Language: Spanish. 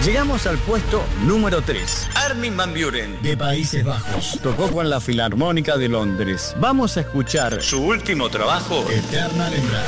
Llegamos al puesto número 3. Armin van Buuren, de Países Bajos. Tocó con la Filarmónica de Londres. Vamos a escuchar su último trabajo, Eternal Embrace.